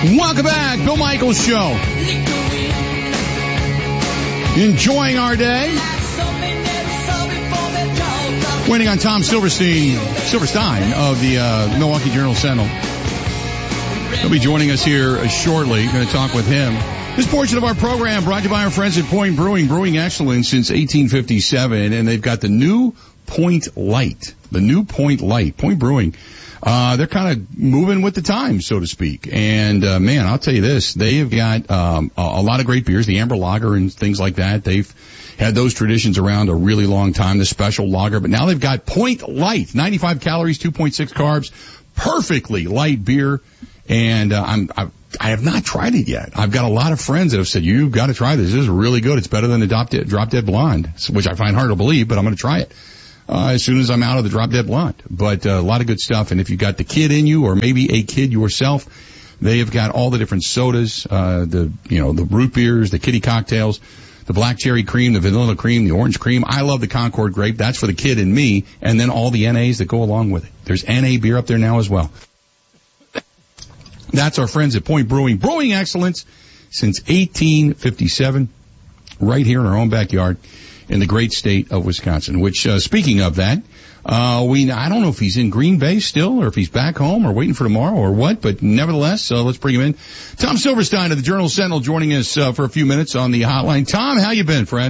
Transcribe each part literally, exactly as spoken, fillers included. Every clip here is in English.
Welcome back, Bill Michaels Show. Enjoying our day. Waiting on Tom Silverstein, Silverstein of the uh, Milwaukee Journal-Sentinel. He'll be joining us here shortly. Going to talk with him. This portion of our program brought to you by our friends at Point Brewing. Brewing excellence since eighteen fifty-seven, and they've got the new Point Light. The new Point Light. Point Brewing. Uh, they're kind of moving with the times, so to speak. And, uh, man, I'll tell you this. They have got, um, a, a lot of great beers, the Amber Lager and things like that. They've had those traditions around a really long time, the special lager. But now they've got Point Light, ninety-five calories, two point six carbs, perfectly light beer. And, uh, I'm, I, I have not tried it yet. I've got a lot of friends that have said, you've got to try this. This is really good. It's better than the Drop Dead, Drop Dead Blonde, which I find hard to believe, but I'm going to try it. Uh, as soon as I'm out of the Drop Dead Blonde. But uh, a lot of good stuff. And if you've got the kid in you or maybe a kid yourself, they have got all the different sodas, uh, the, you know, the root beers, the kitty cocktails, the black cherry cream, the vanilla cream, the orange cream. I love the Concord grape. That's for the kid and me. And then all the N As that go along with it. There's N A beer up there now as well. That's our friends at Point Brewing. Brewing excellence since eighteen fifty-seven, right here in our own backyard in the great state of Wisconsin, which, uh, speaking of that, uh, we, I don't know if he's in Green Bay still or if he's back home or waiting for tomorrow or what, but nevertheless, uh, let's bring him in. Tom Silverstein of the Journal-Sentinel joining us, uh, for a few minutes on the hotline. Tom, how you been, friend?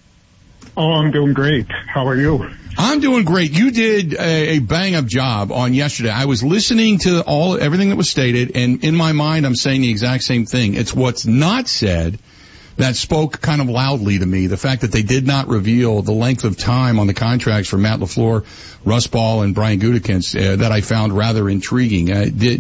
Oh, I'm doing great. How are you? I'm doing great. You did a, a bang-up job on yesterday. I was listening to all, everything that was stated, and in my mind, I'm saying the exact same thing. It's what's not said that spoke kind of loudly to me. The fact that they did not reveal the length of time on the contracts for Matt LaFleur, Russ Ball, and Brian Gutekunst, uh, that I found rather intriguing. Uh, did,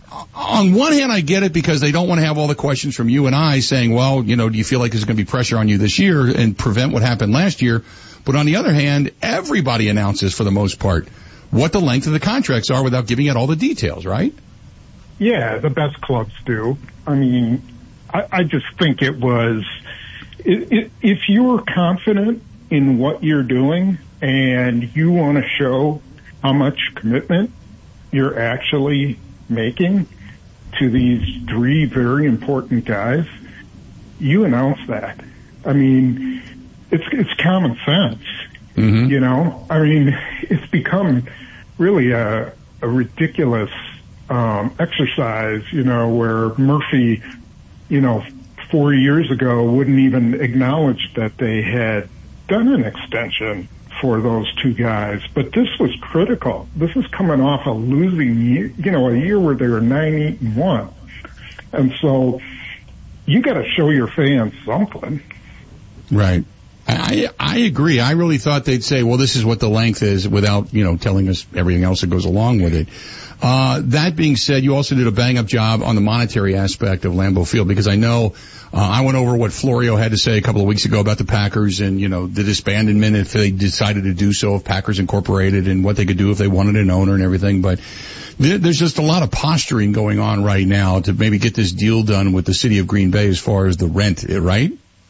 on one hand, I get it because they don't want to have all the questions from you and I saying, well, you know, do you feel like there's going to be pressure on you this year and prevent what happened last year? But on the other hand, everybody announces for the most part what the length of the contracts are without giving out all the details, right? Yeah, the best clubs do. I mean, I, I just think it was, it, it, if you're confident in what you're doing and you want to show how much commitment you're actually making to these three very important guys, you announce that. I mean, it's, it's common sense, mm-hmm. you know? I mean, it's become really a, a ridiculous, um, exercise, you know, where Murphy, you know, four years ago wouldn't even acknowledge that they had done an extension for those two guys. But this was critical. This is coming off a losing year, you know, a year where they were nine, eight, and one. And so you got to show your fans something. Right. I, I agree. I really thought they'd say, well, this is what the length is without, you know, telling us everything else that goes along with it. Uh, that being said, you also did a bang-up job on the monetary aspect of Lambeau Field because I know, uh, I went over what Florio had to say a couple of weeks ago about the Packers and, you know, the disbandment if they decided to do so, if Packers Incorporated and what they could do if they wanted an owner and everything. But th- there's just a lot of posturing going on right now to maybe get this deal done with the city of Green Bay as far as the rent, right?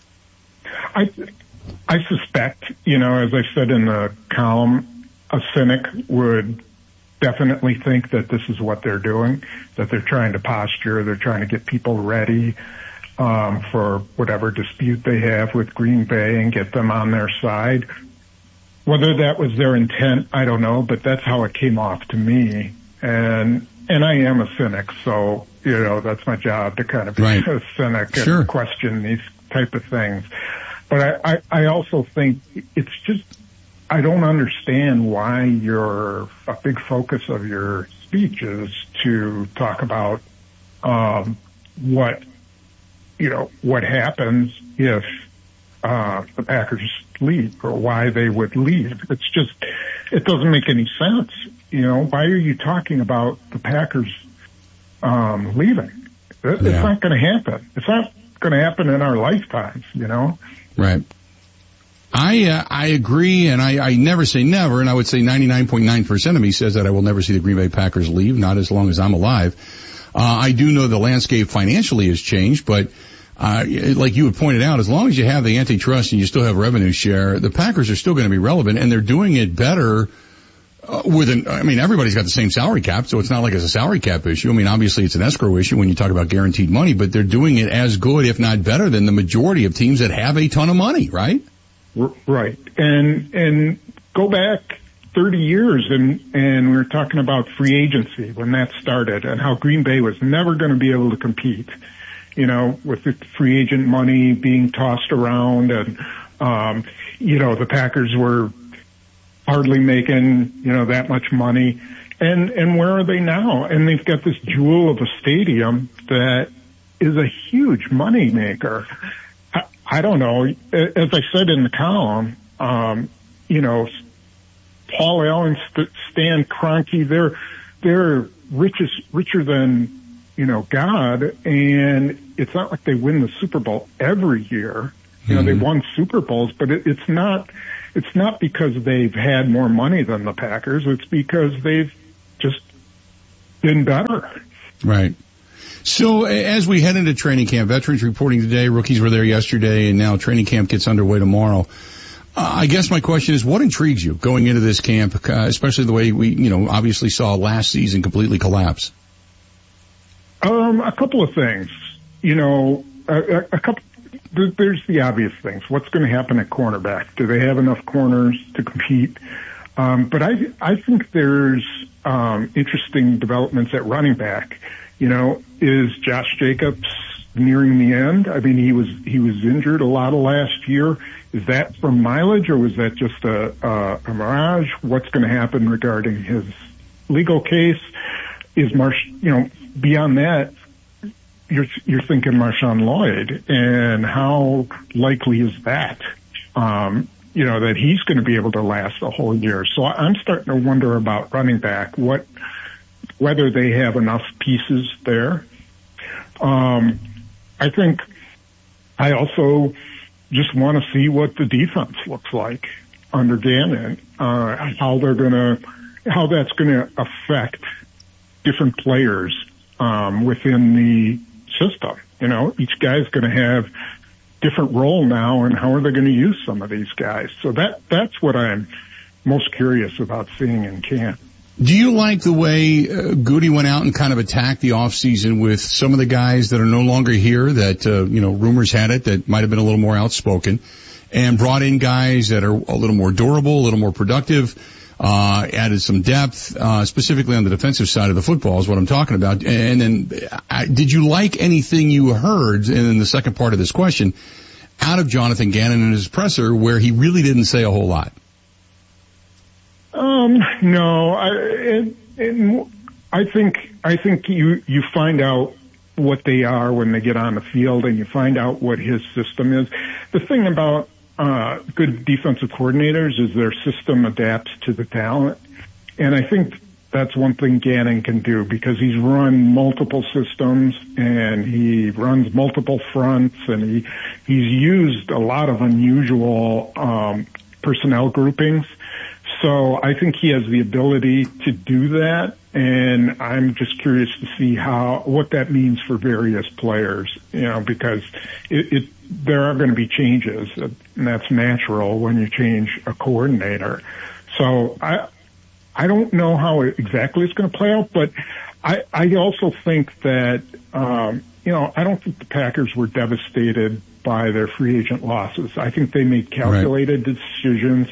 I, I suspect, you know, as I said in the column, a cynic would definitely think that this is what they're doing, that they're trying to posture, they're trying to get people ready um, for whatever dispute they have with Green Bay and get them on their side. Whether that was their intent, I don't know, but that's how it came off to me. And and I am a cynic, so, you know, that's my job to kind of be right. a cynic and sure. question these type of things. But I, I, I also think it's just, I don't understand why your a big focus of your speech is to talk about um, what you know what happens if uh, the Packers leave or why they would leave. It's just it doesn't make any sense. You know, why are you talking about the Packers um, leaving? It's yeah. not going to happen. It's not going to happen in our lifetimes. You know. Right. I uh, I agree, and I, I never say never, and I would say ninety-nine point nine percent of me says that I will never see the Green Bay Packers leave, not as long as I'm alive. Uh, I do know the landscape financially has changed, but uh, like you had pointed out, as long as you have the antitrust and you still have revenue share, the Packers are still going to be relevant, and they're doing it better Uh, with an, I mean, everybody's got the same salary cap, so it's not like it's a salary cap issue. I mean, obviously it's an escrow issue when you talk about guaranteed money, but they're doing it as good, if not better, than the majority of teams that have a ton of money, right? Right. And, and go back thirty years and, and we were talking about free agency when that started and how Green Bay was never going to be able to compete, you know, with the free agent money being tossed around and, um, you know, the Packers were hardly making, you know, that much money. And, and where are they now? And they've got this jewel of a stadium that is a huge money maker. I, I don't know. As I said in the column, um, you know, Paul Allen, Stan Kroenke, they're, they're richest, richer than, you know, God. And it's not like they win the Super Bowl every year. You know, mm-hmm. They've won Super Bowls, but it, it's not, it's not because they've had more money than the Packers. It's because they've just been better. Right. So as we head into training camp, veterans reporting today, rookies were there yesterday, and now training camp gets underway tomorrow. Uh, I guess my question is, what intrigues you going into this camp, uh, especially the way we, you know, obviously saw last season completely collapse? Um, a couple of things. You know, a, a couple. There's the obvious things. What's going to happen at cornerback? Do they have enough corners to compete? Um, but I, I think there's um, interesting developments at running back. You know, is Josh Jacobs nearing the end? I mean, he was he was injured a lot of last year. Is that from mileage, or was that just a, a, a mirage? What's going to happen regarding his legal case? Is Marsh, you know, beyond that? You're, you're thinking Marshawn Lloyd, and how likely is that, um, you know, that he's going to be able to last a whole year? So I'm starting to wonder about running back, what, whether they have enough pieces there. Um, I think I also just want to see what the defense looks like under Gannon, uh, how they're going to, how that's going to affect different players, um, within the system. You know, each guy's going to have different role now, and how are they going to use some of these guys? So that that's what I'm most curious about seeing in camp. Do you like the way uh, Goody went out and kind of attacked the offseason with some of the guys that are no longer here that, uh, you know, rumors had it that might have been a little more outspoken, and brought in guys that are a little more durable, a little more productive, Uh, added some depth, uh, specifically on the defensive side of the football is what I'm talking about. And then, I, did you like anything you heard, and in the second part of this question, out of Jonathan Gannon and his presser, where he really didn't say a whole lot? Um, no, I, it, it, I think, I think you, you find out what they are when they get on the field, and you find out what his system is. The thing about Uh, good defensive coordinators is their system adapts to the talent. And I think that's one thing Gannon can do, because he's run multiple systems and he runs multiple fronts, and he, he's used a lot of unusual, um, personnel groupings. So I think he has the ability to do that. And I'm just curious to see how, what that means for various players, you know, because it, it there are going to be changes, and that's natural when you change a coordinator. So I, I don't know how it exactly it's going to play out, but I, I also think that, um, you know, I don't think the Packers were devastated by their free agent losses. I think they made calculated right. decisions,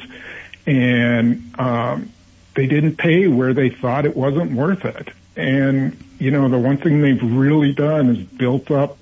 and, um, they didn't pay where they thought it wasn't worth it. And, you know, the one thing they've really done is built up,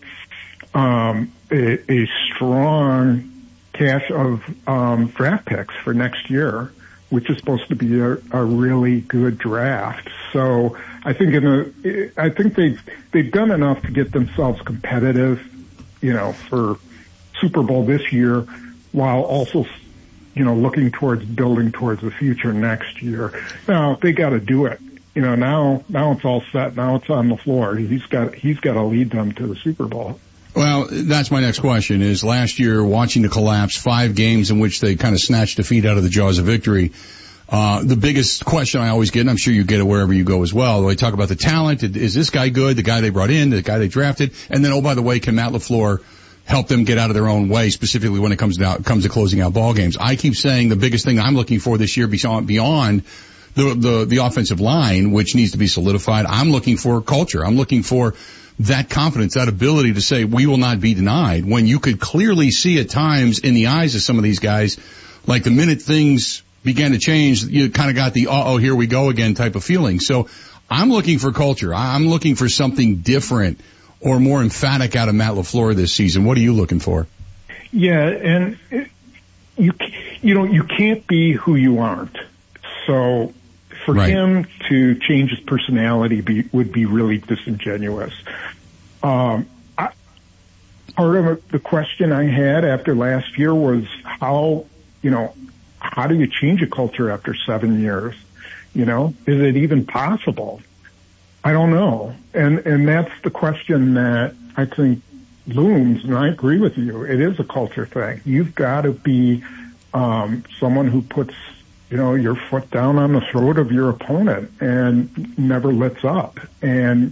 um, a, a strong cache of, um, draft picks for next year, which is supposed to be a, a really good draft. So I think in a, I think they've, they've done enough to get themselves competitive, you know, for Super Bowl this year, while also, you know, looking towards building towards the future next year. Now they got to do it. You know, now, now it's all set. Now it's on the floor. He's got, he's got to lead them to the Super Bowl. Well, that's my next question is last year watching the collapse, five games in which they kind of snatched defeat out of the jaws of victory. Uh, the biggest question I always get, and I'm sure you get it wherever you go as well, they talk about the talent. Is this guy good? The guy they brought in, the guy they drafted? And then, oh, by the way, can Matt LaFleur help them get out of their own way, specifically when it comes to, comes to closing out ball games? I keep saying the biggest thing I'm looking for this year beyond, beyond the, the, the offensive line, which needs to be solidified. I'm looking for culture. I'm looking for that confidence, that ability to say we will not be denied, when you could clearly see at times in the eyes of some of these guys, like the minute things began to change, you kind of got the uh-oh, here we go again type of feeling. So I'm looking for culture. I'm looking for something different or more emphatic out of Matt LaFleur this season. What are you looking for? Yeah, and it, you you know, you can't be who you aren't. So for right. him to change his personality be, would be really disingenuous. Um, I, part of the question I had after last year was how, you know, how do you change a culture after seven years? You know, is it even possible? I don't know. And, and that's the question that I think looms, and I agree with you. It is a culture thing. You've got to be, um, someone who puts, you know, your foot down on the throat of your opponent and never lets up. And